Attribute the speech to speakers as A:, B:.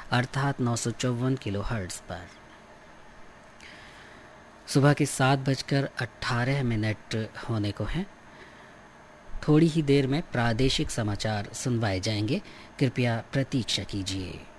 A: अर्थात 954 किलोहर्ट्ज़ पर। सुबह के 7:18 होने को हैं। थोड़ी ही देर में प्रादेशिक समाचार सुनवाए जाएंगे। कृपया प्रतीक्षा कीजिए।